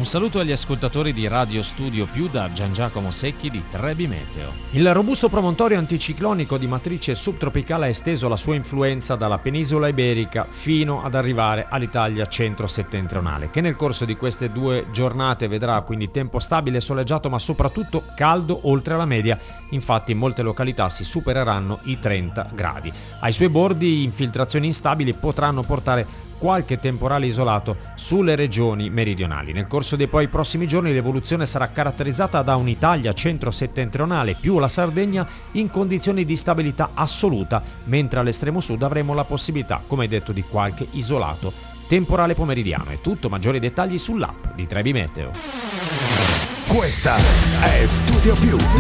saluto agli ascoltatori di Radio Studio Più da Gian Giacomo Secchi di Trebi Meteo. Il robusto promontorio anticiclonico di matrice subtropicale ha esteso la sua influenza dalla penisola iberica fino ad arrivare all'Italia centro-settentrionale, che nel corso di queste 2 giornate vedrà quindi tempo stabile e soleggiato, ma soprattutto caldo oltre la media. Infatti in molte località si supereranno i 30 gradi. Ai suoi bordi infiltrazioni instabili potranno portare qualche temporale isolato sulle regioni meridionali. Nel corso dei poi prossimi giorni l'evoluzione sarà caratterizzata da un'Italia centro-settentrionale più la Sardegna in condizioni di stabilità assoluta, mentre all'estremo sud avremo la possibilità, come detto, di qualche isolato temporale pomeridiano. È tutto, maggiori dettagli sull'app di Trebi Meteo. Questa è Studio Più.